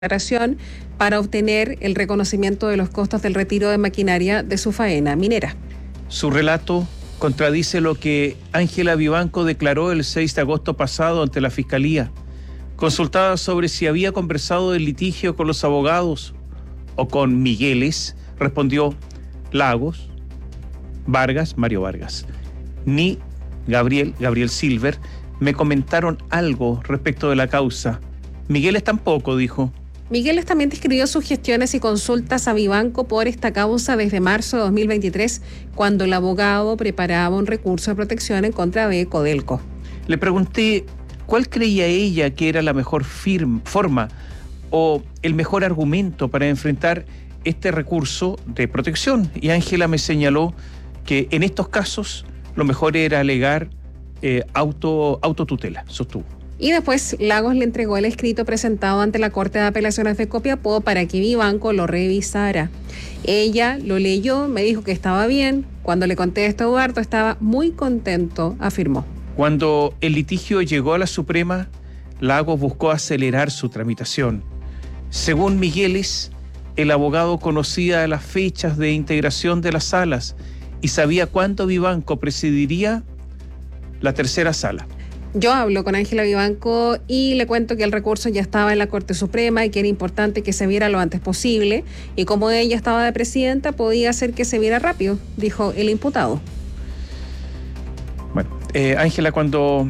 declaración para obtener el reconocimiento de los costos del retiro de maquinaria de su faena minera. Su relato contradice lo que Ángela Vivanco declaró el 6 de agosto pasado ante la Fiscalía. Consultada sobre si había conversado del litigio con los abogados o con Migueles, respondió Lagos, Vargas, Mario Vargas, ni Gabriel Silver me comentaron algo respecto de la causa. Migueles tampoco, dijo. Migueles también describió sus gestiones y consultas a Vivanco por esta causa desde marzo de 2023, cuando el abogado preparaba un recurso de protección en contra de Codelco. Le pregunté cuál creía ella que era la mejor forma o el mejor argumento para enfrentar este recurso de protección, y Ángela me señaló que en estos casos lo mejor era alegar autotutela, sostuvo. Y después Lagos le entregó el escrito presentado ante la Corte de Apelaciones de Copiapó para que Vivanco lo revisara. Ella lo leyó, me dijo que estaba bien. Cuando le conté esto a Eduardo, estaba muy contento, afirmó. Cuando el litigio llegó a la Suprema, Lagos buscó acelerar su tramitación. Según Migueles, el abogado conocía las fechas de integración de las salas y sabía cuándo Vivanco presidiría la tercera sala. Yo hablo con Ángela Vivanco y le cuento que el recurso ya estaba en la Corte Suprema y que era importante que se viera lo antes posible, y como ella estaba de presidenta podía hacer que se viera rápido, dijo el imputado. Bueno, Ángela cuando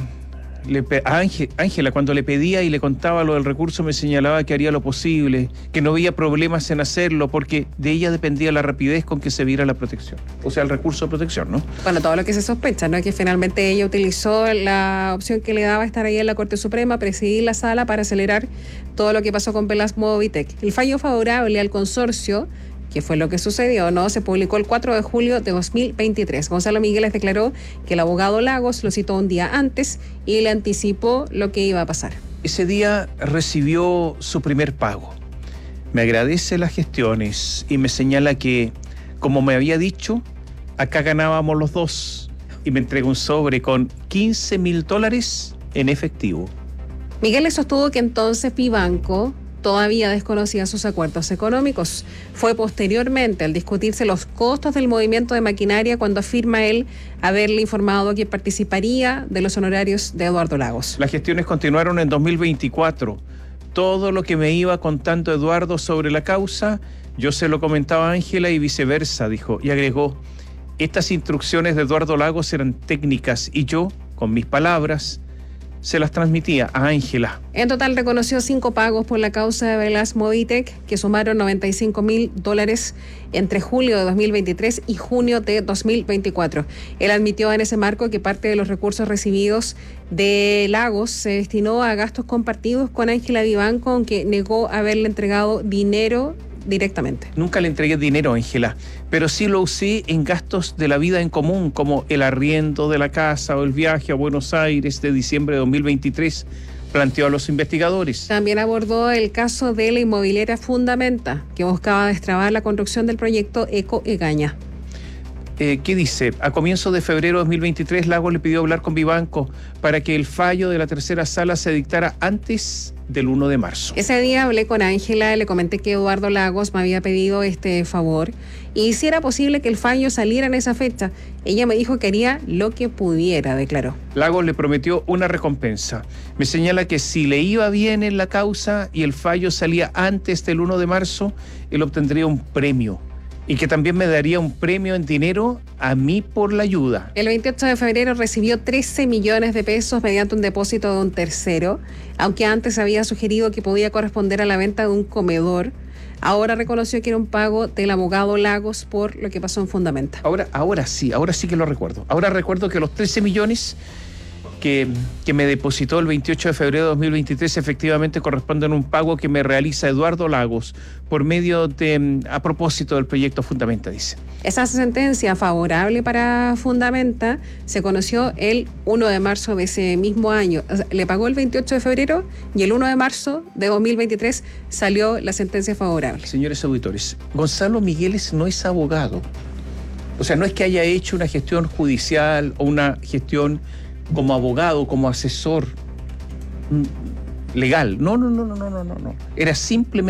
le pedía y le contaba lo del recurso me señalaba que haría lo posible, que no había problemas en hacerlo porque de ella dependía la rapidez con que se viera la protección, o sea, el recurso de protección, ¿no? Bueno, todo lo que se sospecha, ¿no? Que finalmente ella utilizó la opción que le daba estar ahí en la Corte Suprema, presidir la sala para acelerar todo lo que pasó con Velasco Vitec. El fallo favorable al consorcio, que fue lo que sucedió, ¿no? Se publicó el 4 de julio de 2023. Gonzalo Migueles declaró que el abogado Lagos lo citó un día antes y le anticipó lo que iba a pasar. Ese día recibió su primer pago. Me agradece las gestiones y me señala que, como me había dicho, acá ganábamos los dos, y me entregó un sobre con $15,000 en efectivo. Migueles sostuvo que entonces Vivanco todavía desconocía sus acuerdos económicos. Fue posteriormente, al discutirse los costos del movimiento de maquinaria, cuando afirma él haberle informado que participaría de los honorarios de Eduardo Lagos. Las gestiones continuaron en 2024. Todo lo que me iba contando Eduardo sobre la causa, yo se lo comentaba a Ángela y viceversa, dijo, y agregó, estas instrucciones de Eduardo Lagos eran técnicas y yo, con mis palabras, se las transmitía a Ángela. En total reconoció 5 pagos por la causa de Velasco Vitec, que sumaron $95,000 entre julio de 2023 y junio de 2024. Él admitió en ese marco que parte de los recursos recibidos de Lagos se destinó a gastos compartidos con Ángela Vivanco, aunque negó haberle entregado dinero directamente. Nunca le entregué dinero a Ángela, pero sí lo usé en gastos de la vida en común, como el arriendo de la casa o el viaje a Buenos Aires de diciembre de 2023, planteó a los investigadores. También abordó el caso de la inmobiliaria Fundamenta, que buscaba destrabar la construcción del proyecto Eco Egaña. ¿Qué dice? A comienzos de febrero de 2023, Lagos le pidió hablar con Vivanco para que el fallo de la tercera sala se dictara antes del 1 de marzo. Ese día hablé con Ángela, le comenté que Eduardo Lagos me había pedido este favor y si era posible que el fallo saliera en esa fecha. Ella me dijo que haría lo que pudiera, declaró. Lagos le prometió una recompensa. Me señala que si le iba bien en la causa y el fallo salía antes del 1 de marzo, él obtendría un premio. Y que también me daría un premio en dinero a mí por la ayuda. El 28 de febrero recibió 13 millones de pesos mediante un depósito de un tercero, aunque antes había sugerido que podía corresponder a la venta de un comedor. Ahora reconoció que era un pago del abogado Lagos por lo que pasó en Fundamenta. Ahora sí que lo recuerdo. Ahora recuerdo que los 13 millones que me depositó el 28 de febrero de 2023 efectivamente corresponden a un pago que me realiza Eduardo Lagos por medio de, a propósito del proyecto Fundamenta, dice. Esa sentencia favorable para Fundamenta se conoció el 1 de marzo de ese mismo año. O sea, le pagó el 28 de febrero y el 1 de marzo de 2023 salió la sentencia favorable. Señores auditores, Gonzalo Migueles no es abogado. O sea, no es que haya hecho una gestión judicial o una gestión como abogado, como asesor. legal. No. Era simplemente